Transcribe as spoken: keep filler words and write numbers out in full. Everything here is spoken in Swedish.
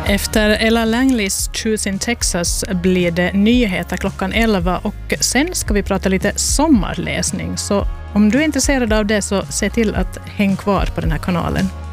Efter Ella Langleys Choose in Texas blir det nyheter klockan elva och sen ska vi prata lite sommarläsning. Så om du är intresserad av det så se till att häng kvar på den här kanalen.